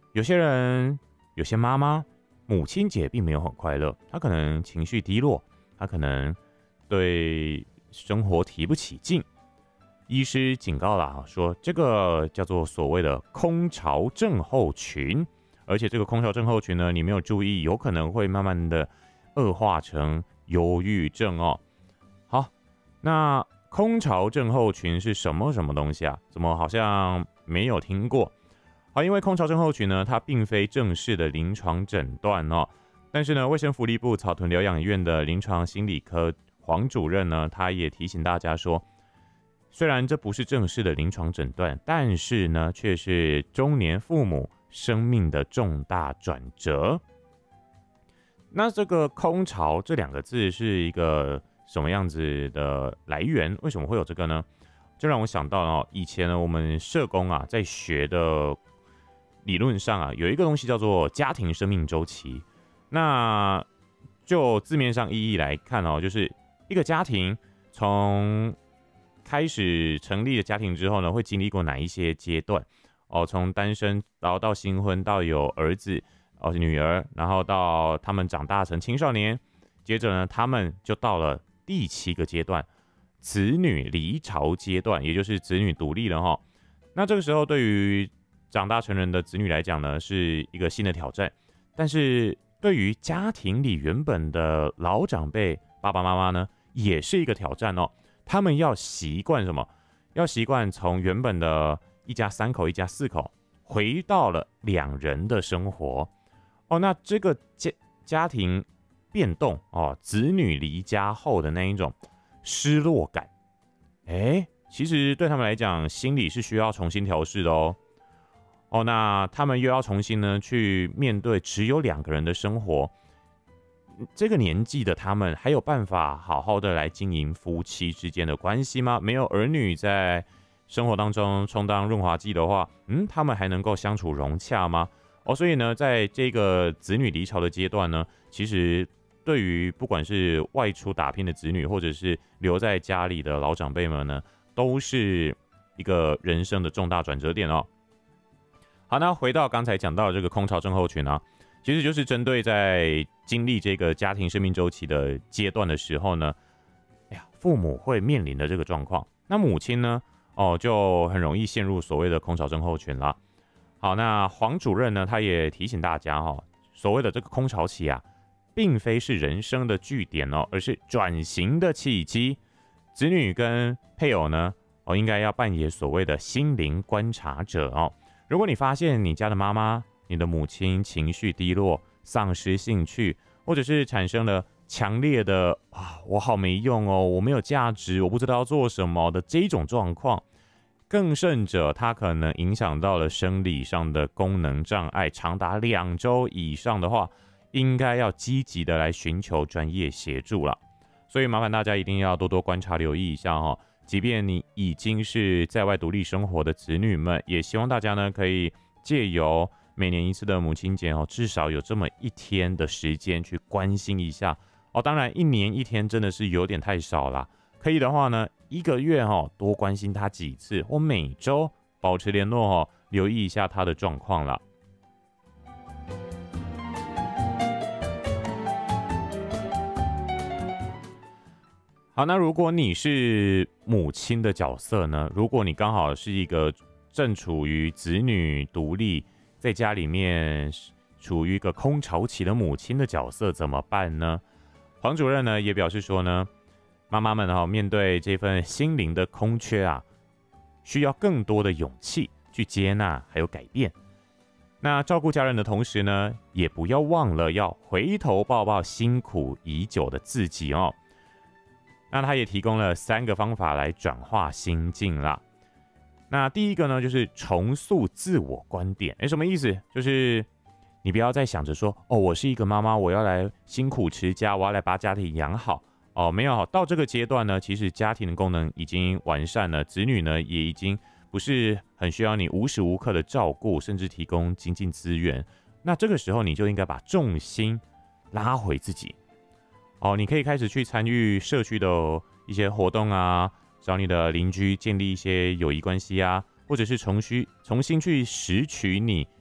有些人，有些妈妈，母亲节并没有很快乐，她可能情绪低落，她可能对生活提不起劲。医师警告了说这个叫做所谓的空巢症候群，而且这个空巢症候群呢，你没有注意，有可能会慢慢的恶化成忧郁症哦。好，那空巢症候群是什么东西啊？怎么好像没有听过？好，因为空巢症候群呢，它并非正式的临床诊断哦，但是呢，卫生福利部草屯疗养院的临床心理科黄主任呢，他也提醒大家说，虽然这不是正式的临床诊断，但是呢，却是中年父母生命的重大转折。那这个空巢这2个字是一个什么样子的来源？为什么会有这个呢？就让我想到哦，以前呢，我们社工啊，在学的理论上啊，有一个东西叫做家庭生命周期。那就字面上意义来看哦，就是一个家庭从开始成立的家庭之后呢，会经历过哪一些阶段？哦，从单身，然后到新婚，到有儿子、女儿，然后到他们长大成青少年，接着呢，他们就到了第7个阶段，子女离巢阶段，也就是子女独立了哈。那这个时候，对于长大成人的子女来讲呢，是一个新的挑战，但是对于家庭里原本的老长辈爸爸妈妈呢，也是一个挑战哦。他们要习惯什么？要习惯从原本的一家3口、一家4口，回到了2人的生活哦。那这个家庭变动哦，子女离家后的那一种失落感，其实对他们来讲，心理是需要重新调试的哦。那他们又要重新呢去面对只有2个人的生活。这个年纪的他们还有办法好好的来经营夫妻之间的关系吗？没有儿女在生活当中充当润滑剂的话，他们还能够相处融洽吗？所以呢，在这个子女离巢的阶段呢，其实对于不管是外出打拼的子女，或者是留在家里的老长辈们呢，都是一个人生的重大转折点哦。好，那回到刚才讲到的这个空巢症候群啊，其实就是针对在经历这个家庭生命周期的阶段的时候呢，父母会面临的这个状况。那母亲呢，就很容易陷入所谓的空巢症候群啦。好，那黄主任呢，他也提醒大家所谓的这个空巢期啊，并非是人生的据点哦，而是转型的契机。子女跟配偶呢，应该要扮演所谓的心灵观察者哦。如果你发现你家的妈妈、你的母亲情绪低落、丧失兴趣，或者是产生了强烈的我好没用哦，我没有价值，我不知道要做什么的这种状况，更甚者，它可能影响到了生理上的功能障碍，长达2周以上的话，应该要积极的来寻求专业协助了。所以麻烦大家一定要多多观察留意一下哦。即便你已经是在外独立生活的子女们，也希望大家呢可以借由每年1次的母亲节至少有这么1天的时间去关心一下当然1年1天真的是有点太少啦，可以的话呢1个月多关心他几次，或每周保持联络留意一下他的状况啦。好，那如果你是母亲的角色呢？如果你刚好是一个正处于子女独立，在家里面处于一个空巢期的母亲的角色，怎么办呢？黄主任呢也表示说呢，妈妈们面对这份心灵的空缺啊，需要更多的勇气去接纳还有改变。那照顾家人的同时呢，也不要忘了要回头抱抱辛苦已久的自己哦。那他也提供了3个方法来转化心境啦。那第一个呢，就是重塑自我观点。什么意思？就是你不要再想着说，我是一个妈妈，我要来辛苦持家，我要来把家庭养好。没有，到这个阶段呢，其实家庭的功能已经完善了，子女呢也已经不是很需要你无时无刻的照顾，甚至提供经济资源。那这个时候你就应该把重心拉回自己。你可以开始去参与社区的一些活动啊，找你的邻居建立一些友谊关系啊，或者是重新去拾取你